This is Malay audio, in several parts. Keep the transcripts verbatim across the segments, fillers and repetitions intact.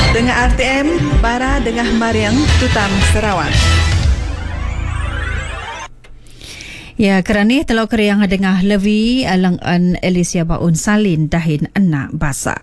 Tengah R T M, Bara Dengah Mariang, Tutam, Sarawak. Ya, kerana telur keriang dengah levi alang an Alicia Baun Salin dahin anak basa.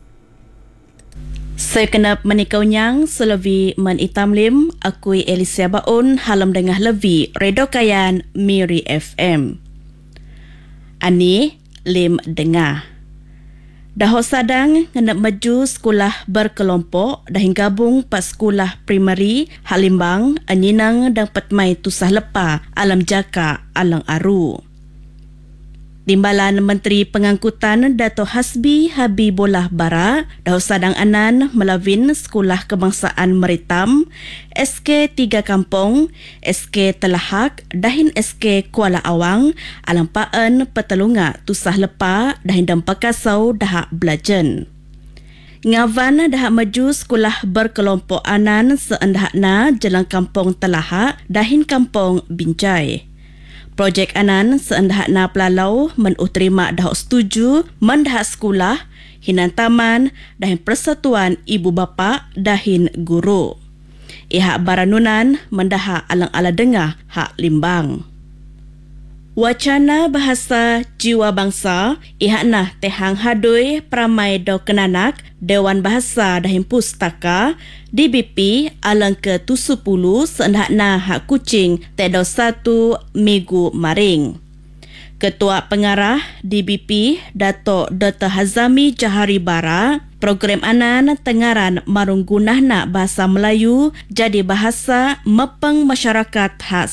Saya kenap menikau nyang selevi men itam lim akui Alicia Baun halam dengah levi redo kayan Miri F M. Ani lim dengah. Dahok sadang ngenap maju sekolah berkelompok dahin gabung pas sekolah primari Halimbang anyinang dan petmai tusah lepa alam jaka alang aru. Timbalan Menteri Pengangkutan Dato' Hasbi Habibullah Bara dahok sadang anan melawin Sekolah Kebangsaan Meritam, S K tiga Kampung, S K Telahak, dahin S K Kuala Awang, alang paan petelunga tusah lepa dahin dan pakasau dahak belajen. Ngavan dahak maju sekolah berkelompok anan seendahakna Jelang Kampung Telahak, dahin Kampung Binjai. Projek anan seendahakna pelalau menuh terima dahak setuju mendahak sekolah, hinan taman, dahin persatuan ibu bapa, dahin guru. Ihak baranunan mendahak alang-ala dengah hak limbang. Wacana bahasa jiwa bangsa ihakna tehang hadui Pramai do Kenanak Dewan Bahasa dahin Pustaka D B P alang ke tujuh puluh seendahakna hak kucing tedo satu minggu maring. Ketua Pengarah D B P Dato' Doktor Hazami Jahari Bara, program anan tengaran marung gunahna bahasa Melayu jadi bahasa mepeng masyarakat hak